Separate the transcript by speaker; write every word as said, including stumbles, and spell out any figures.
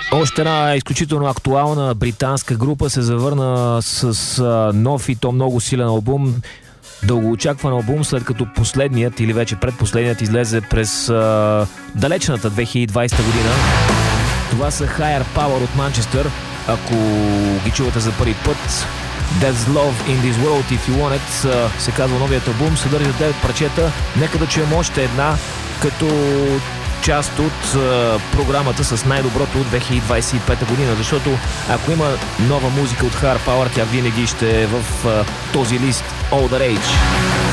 Speaker 1: Още една изключително актуална британска група се завърна с а, нов и то много силен албум. Дългоочакван албум, след като последният или вече предпоследният излезе през а, далечната две хиляди и двадесета година. Това са Higher Power от Манчестър. Ако ги чувате за първи път, There's Love in This World If You Want It се казва новият албум, съдържа девет парчета. Нека да чуем още една като част от а, програмата с най-доброто от две хиляди двадесет и пета година, защото ако има нова музика от Higher Power, тя винаги ще е в а, този лист All That Age.